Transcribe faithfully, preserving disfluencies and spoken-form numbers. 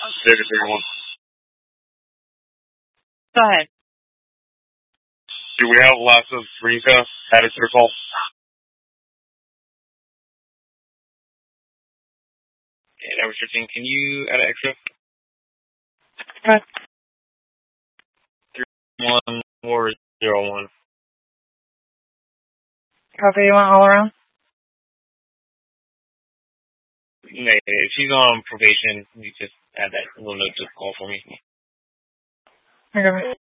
David three one. Go ahead. Do we have lots of Rika at a circle? Yeah, that was your thing. Can you add an extra? Okay. three one four zero one. Copy, you want all around? No, if she's on probation, you just add that little note to call for me. Okay.